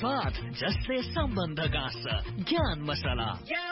स्वाद जसले सम्बन्ध गाँस्छ। ज्ञान मसला।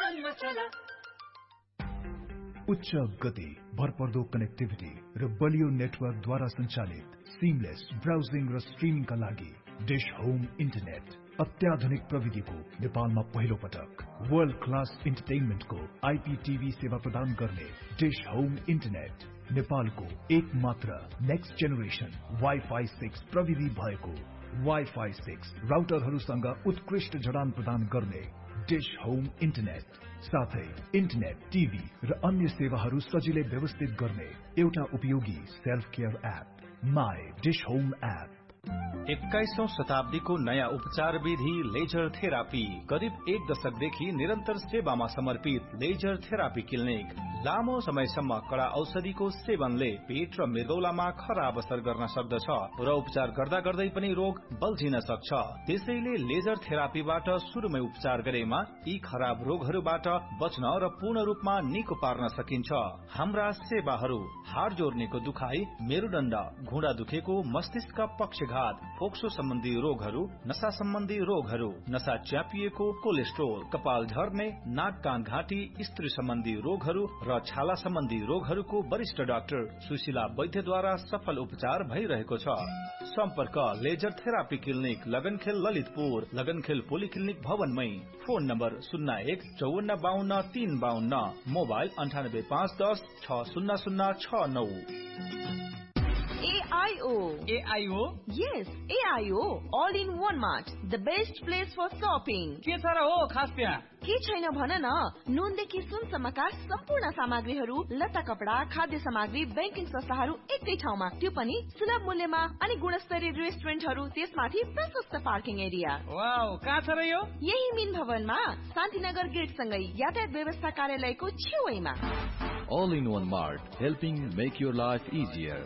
उच्च गति, भरपर्दो कनेक्टिभिटी र बलियो नेटवर्कद्वारा सञ्चालित सिमलेस ब्राउजिङ र स्ट्रिमिङका लागि डिश होम इन्टरनेट अत्याधुनिक प्रविधिको नेपालमा पहिलो पटक वर्ल्ड क्लास इन्टरटेनमेन्टको आइपीटीभी सेवा प्रदान गर्ने डिश होम इन्टरनेट नेपालको एक मात्र नेक्स्ट जेनेरेसन वाइफाई 6 प्रविधि भएको वाइफाई 6 राउटरहरूसँग उत्कृष्ट जडान प्रदान गर्ने डिश होम इन्टरनेट साथै इन्टरनेट, टिभी र अन्य सेवाहरू सजिलै व्यवस्थित गर्ने एउटा उपयोगी self care app my dish home app. 21औं शताब्दीको नयाँ उपचार विधि लेजर थेरापी। करिब 1 दशकदेखि निरन्तर सेवामा समर्पित लेजर थेरापी क्लिनिक। लामो समयसम्म कडा औषधिको सेवनले पेट र मृगौलामा खराब असर गर्न सक्दछ र उपचार गर्दा गर्दै पनि रोग बल्झिन सक्छ। त्यसैले लेजर थेरापीबाट सुरुमै उपचार गरेमा यी खराब रोगहरूबाट बच्न र पूर्ण रूपमा निको पार्न सकिन्छ। हाम्रा सेवाहरू हाड जोड्नेको दुखाइ, मेरुदण्ड, घुँडा दुखेको, मस्तिष्क पक्षघात, फोक्सो सम्बन्धी रोगहरू, नशा सम्बन्धी रोगहरू, नशा च्यापिएको, कोलेस्ट्रोल, कपाल झर्ने, नाक कान घाँटी, स्त्री सम्बन्धी रोगहरू र छाला सम्बन्धी रोगहरूको वरिष्ठ डाक्टर सुशीला वैद्यद्वारा सफल उपचार भइरहेको छ। सम्पर्क laser therapy clinic लगनखेल Lalitpur, लगनखेल polyclinic भवनमै। Phone number 015452 mobile 9851 60069। AIO? Yes, AIO. All in one mart. The best place for shopping. के छ र हो खास त्यहाँ? के छैन भन न। नुनदेखि सुनसम्मका सम्पूर्ण सामग्रीहरू, लत्ता कपडा, खाद्य सामग्री, बैंकिङ संस्थाहरू एकै ठाउँमा, त्यो पनि सुलभ मूल्यमा। अनि गुणस्तरीय रेस्टुरेन्टहरू, त्यसमाथि प्रशस्त पार्किङ एरिया। वाउ, कहाँ छ र यो? यही मिन भवनमा, शान्तिनगर गेट सँगै यातायात व्यवस्था कार्यालयको छेउैमा। All in one mart, helping make your life easier.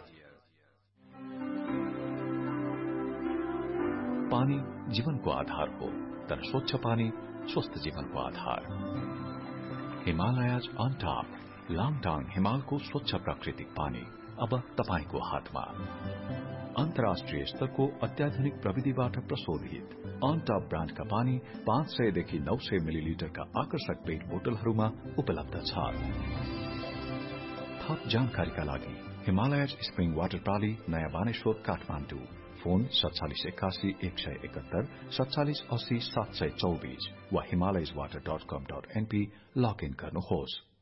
पानी जीवनको आधार हो, तर स्वच्छ पानी स्वस्थ जीवनको आधार। हिमालयज अन टप, लाङटाङ हिमालको स्वच्छ प्राकृतिक पानी अब तपाईको हातमा। अन्तर्राष्ट्रिय स्तरको अत्याधुनिक प्रविधिबाट प्रशोधित अन टप ब्रान्डका पानी 500 देखि 900 मिलिलिटरका आकर्षक पेट बोतलहरूमा उपलब्ध छ। थप जानकारीका लागि हिमालयज स्प्रिङ वाटर प्राली, नयाँ बानेश्वर, काठमाडौँ। फोन 4781 171 4780 724 वा himalayaswater.com.np लगइन गर्नुहोस्।